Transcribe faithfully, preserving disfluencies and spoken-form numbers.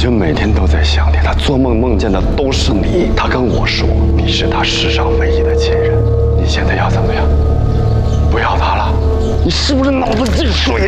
就每天都在想你，他做梦梦见的都是你。他跟我说你是他世上唯一的亲人，你现在要怎么样？不要他了？你是不是脑子进水